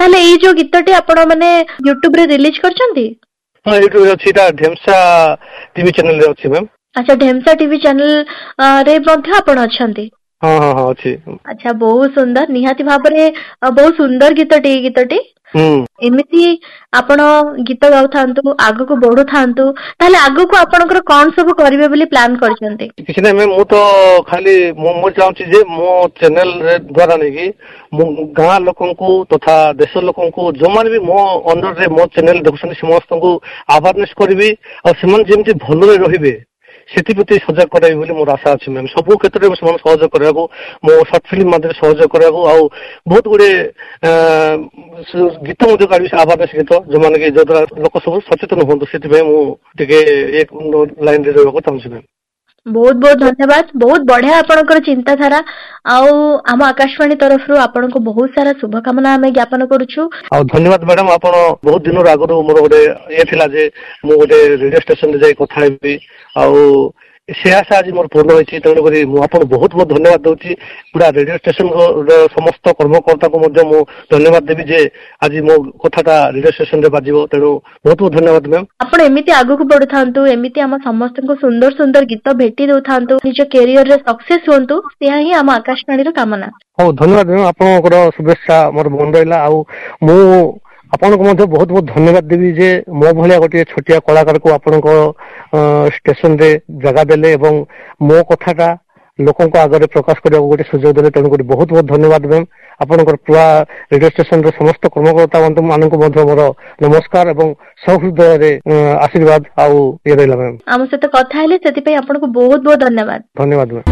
ତାହେଲେ ଏଇ ଯୋଉ ଗୀତଟି ଆପଣ ମାନେ ୟୁଟ୍ୟୁବ ରେ ରିଲିଜ କରିଛନ୍ତି? ହଁ ୟୁଟ୍ୟୁବ ରେ ଅଛି, ଏଟା ଢେମସା ଟିଭି ଚ୍ୟାନେଲ ରେ ଅଛି ମ୍ୟାମ୍। ଆଚ୍ଛା, ଢେମସା ଟିଭି ଚ୍ୟାନେଲ ରେ ମଧ୍ୟ ଆପଣ ଅଛନ୍ତି? ହଁ ହଁ ହଁ ଅଛି। ଆଚ୍ଛା, ବହୁତ ସୁନ୍ଦର, ନିହାତି ଭାବରେ ବହୁତ ସୁନ୍ଦର ଗୀତଟି ଏଇ ଗୀତଟି। ଏମିତି ଆପଣ ଗୀତ ଗାଉଥାନ୍ତୁ, ଆଗକୁ ବଢୁଥାନ୍ତୁ। ତାହେଲେ ଆଗକୁ ଆପଣଙ୍କର କଣ ସବୁ କରିବେ ବୋଲି ପ୍ଲାନ କରିଛନ୍ତି? କିଛି ନାହିଁ ମ୍ୟାମ୍, ମୁଁ ତ ଖାଲି ମୁଁ ଚାହୁଁଛି ଯେ ମୋ ଚ୍ୟାନେଲ ଦ୍ଵାରା ନେଇକି ମୁଁ ଗାଁ ଲୋକଙ୍କୁ ତଥା ଦେଶ ଲୋକଙ୍କୁ ଯୋଉମାନେ ବି ମୋ ଅଣ୍ଡରରେ ମୋ ଚ୍ୟାନେଲ ଦେଖୁଛନ୍ତି ସମସ୍ତଙ୍କୁ ଆୱାରନେସ କରିବି, ଆଉ ସେମାନେ ଯେମିତି ଭଲରେ ରହିବେ ସେଥିପ୍ରତି ସଜାଗ କରାଇବି ବୋଲି ମୋର ଆଶା ଅଛି ମ୍ୟାମ୍। ସବୁ କ୍ଷେତ୍ରରେ ସେମାନେ ସହଯୋଗ କରିବାକୁ, ମୋ ସର୍ଟ ଫିଲ୍ମ ମାଧ୍ୟମରେ ସହଯୋଗ କରିବାକୁ, ଆଉ ବହୁତ ଗୁଡିଏ ଗୀତ ମଧ୍ୟ କାଢିବି, ଆୱାରନେସ ଗୀତ, ଯୋଉମାନେ କି ଯୋଉଦ୍ୱାରା ଲୋକ ସବୁ ସଚେତନ ହୁଅନ୍ତୁ। ସେଥିପାଇଁ ମୁଁ ଟିକେ ଏ ଲାଇନରେ ରହିବାକୁ ଚାହୁଁଛି ମ୍ୟାମ୍। ବହୁତ ବହୁତ ଧନ୍ୟବାଦ, ବହୁତ ବଢିଆ ଆପଣଙ୍କର ଚିନ୍ତାଧାରା। ଆଉ ଆମ ଆକାଶବାଣୀ ତରଫରୁ ଆପଣଙ୍କୁ ବହୁତ ସାରା ଶୁଭକାମନା ଆମେ ଜ୍ଞାପନ କରୁଛୁ। ଆଉ ଧନ୍ୟବାଦ ମ୍ୟାଡାମ, ଆପଣ ବହୁତ ଦିନର ଆଗରୁ ମୋର ଗୋଟେ ଇଏ ଥିଲା ଯେ ମୁଁ ଗୋଟେ ରେଡିଓ ଷ୍ଟେସନରେ ଯାଇ କଥା ହେବି, ଆଉ ସେ ଆଶା ଆଜି ମୋର ପୂର୍ଣ୍ଣ ହୋଇଛି। ତେଣୁକରି ମୁଁ ଆପଣଙ୍କୁ ବହୁତ ବହୁତ ଧନ୍ୟବାଦ ଦଉଛି। ପୁରା ରେଡିଓ ଷ୍ଟେସନ ସମସ୍ତ କର୍ମକର୍ତ୍ତାଙ୍କୁ ମଧ୍ୟ ମୁଁ ଧନ୍ୟବାଦ ଦେବି ଯେ ଆଜି ମୋ କଥାଟା ରେଡିଓ ଷ୍ଟେସନରେ ବାଜିବ। ତେଣୁ ବହୁତ ବହୁତ ଧନ୍ୟବାଦ ମ୍ୟାମ୍। ଆପଣ ଏମିତି ଆଗକୁ ବଢୁଥାନ୍ତୁ, ଏମିତି ଆମ ସମସ୍ତଙ୍କୁ ସୁନ୍ଦର ସୁନ୍ଦର ଗୀତ ଭେଟି ଦଉଥାନ୍ତୁ, ନିଜ କ୍ୟାରିୟରରେ ସକ୍ସେସ୍ ହୁଅନ୍ତୁ, ଏହା ହିଁ ଆମ ଆକାଶବାଣୀର କାମନା। ହଉ, ଧନ୍ୟବାଦ ମ୍ୟାମ୍, ଆପଣଙ୍କର ଶୁଭେଚ୍ଛା ମୋର ମନେ ରହିଲା। ଆଉ ମୁଁ ଆପଣଙ୍କୁ ମଧ୍ୟ ବହୁତ ବହୁତ ଧନ୍ୟବାଦ ଦେବି ଯେ ମୋ ଭଳିଆ ଗୋଟିଏ ଛୋଟିଆ କଳାକାରକୁ ଆପଣଙ୍କ ଷ୍ଟେସନରେ ଜାଗା ଦେଲେ ଏବଂ ମୋ କଥାଟା ଲୋକଙ୍କ ଆଗରେ ପ୍ରକାଶ କରିବାକୁ ଗୋଟେ ସୁଯୋଗ ଦେଲେ। ତେଣୁକରି ବହୁତ ବହୁତ ଧନ୍ୟବାଦ ମ୍ୟାମ୍। ଆପଣଙ୍କର ପୁରା ରେଡିଓ ଷ୍ଟେସନର ସମସ୍ତ କର୍ମକର୍ତ୍ତା ମାନଙ୍କୁ ମଧ୍ୟ ମୋର ନମସ୍କାର ଏବଂ ସହୃଦୟରେ ଆଶୀର୍ବାଦ ଆଉ ଇଏ ରହିଲା ମ୍ୟାମ୍। ଆମ ସହିତ କଥା ହେଲେ ସେଥିପାଇଁ ଆପଣଙ୍କୁ ବହୁତ ବହୁତ ଧନ୍ୟବାଦ। ଧନ୍ୟବାଦ ମ୍ୟାମ୍।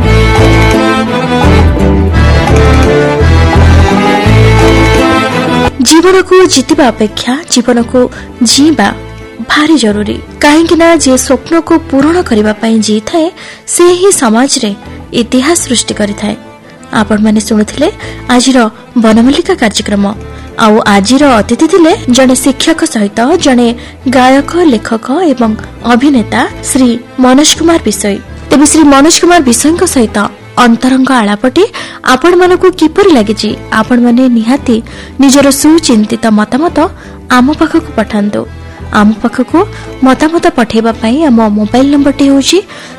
ଜୀବନକୁ ଜିତିବା ଅପେକ୍ଷା ଜୀବନକୁ ଜିଇବା ଭାରି ଜରୁରୀ। କାହିଁକି ନା ଯେ ସ୍ୱପ୍ନକୁ ପୂରଣ କରିବା ପାଇଁ ଜିଇଥାଏ ସେ ହିଁ ସମାଜରେ ଇତିହାସ ସୃଷ୍ଟି କରିଥାଏ। ଆପଣମାନେ ଶୁଣୁଥିଲେ ଆଜିର ବନମଲ୍ଲିକା କାର୍ଯ୍ୟକ୍ରମ। ଆଉ ଆଜିର ଅତିଥି ଥିଲେ ଜଣେ ଶିକ୍ଷକ ସହିତ ଜଣେ ଗାୟକ, ଲେଖକ ଏବଂ ଅଭିନେତା ଶ୍ରୀ ମନୋଜ କୁମାର ବିଷୋଇ। ତେବେ ଶ୍ରୀ ମନୋଜ କୁମାର ବିଷୋଇଙ୍କ ସହିତ ଅନ୍ତରଙ୍ଗ ଆଳାପଟି ଆପଣମାନଙ୍କୁ କିପରି ଲାଗିଛି? ଆପଣମାନେ ନିହାତି ନିଜର ସୁଚିନ୍ତିତ ମତାମତ ଆମ ପାଖକୁ ପଠାନ୍ତୁ। ଆମ ପାଖକୁ ମତାମତ ପଠାଇବା ପାଇଁ ଆମ ମୋବାଇଲ ନମ୍ବରଟି ହେଉଛି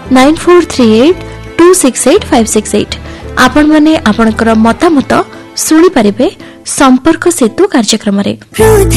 9438268568। ଆପଣମାନେ ଆପଣଙ୍କର ମତାମତ ଶୁଣିପାରିବେ ସମ୍ପର୍କ ସେତୁ କାର୍ଯ୍ୟକ୍ରମରେ।